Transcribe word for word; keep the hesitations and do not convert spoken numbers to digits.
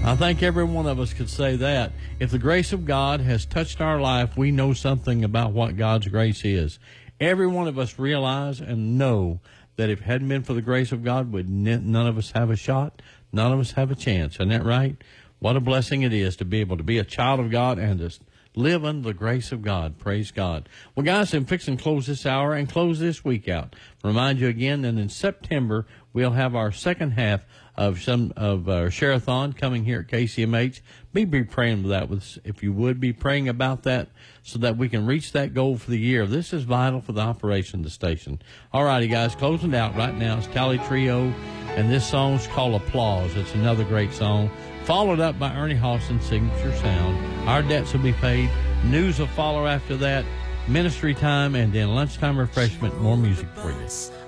I think every one of us could say that. If the grace of God has touched our life, we know something about what God's grace is. Every one of us realize and know that if it hadn't been for the grace of God, would none of us have a shot, none of us have a chance. Isn't that right? What a blessing it is to be able to be a child of God and to live in the grace of God. Praise God. Well, guys, I'm fixing to close this hour and close this week out. Remind you again that in September, we'll have our second half of some of our Share-a-thon coming here at K C M H. Be, be praying for that, with, if you would, be praying about that so that we can reach that goal for the year. This is vital for the operation of the station. All righty, guys, closing out right now is Tally Trio, and this song's called Applause. It's another great song, followed up by Ernie Hawson's Signature Sound. Our debts will be paid. News will follow after that. Ministry time, and then lunchtime refreshment, more music for you.